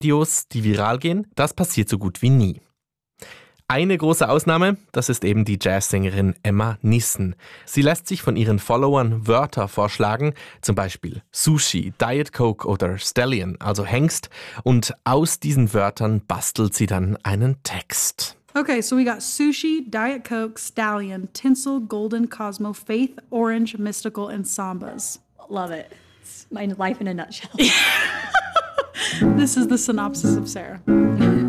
Videos, die viral gehen, das passiert so gut wie nie. Eine große Ausnahme, das ist eben die Jazzsängerin Emma Nissen. Sie lässt sich von ihren Followern Wörter vorschlagen, zum Beispiel Sushi, Diet Coke oder Stallion, also Hengst. Und aus diesen Wörtern bastelt sie dann einen Text. Okay, so we got sushi, Diet Coke, Stallion, Tinsel, Golden, Cosmo, Faith, Orange, Mystical, and Sambas. Love it. It's my life in a nutshell. This is the synopsis of Sarah.